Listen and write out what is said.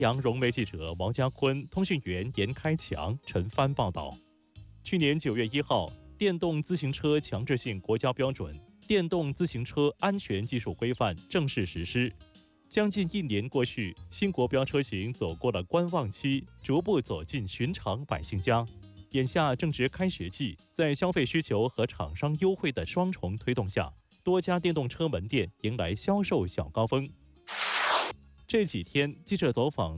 央融媒记者王家坤、通讯员严开强、陈帆报道。去年9月1号，电动自行车强制性国家标准《电动自行车安全技术规范》正式实施。将近1年过去，新国标车型走过了观望期，逐步走进寻常百姓家。眼下正值开学季，在消费需求和厂商优惠的双重推动下，多家电动车门店迎来销售小高峰。这几天，记者走访